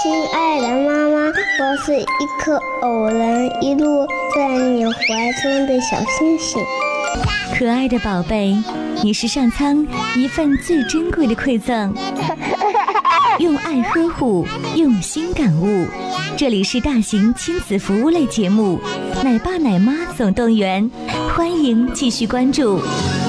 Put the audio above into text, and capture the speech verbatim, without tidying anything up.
亲爱的妈妈，我是一颗偶然一路在你怀中的小星星。 可爱的宝贝，你是上苍一份最珍贵的馈赠，用爱呵护，用心感悟。这里是大型亲子服务类节目《奶爸奶妈总动员》，欢迎继续关注。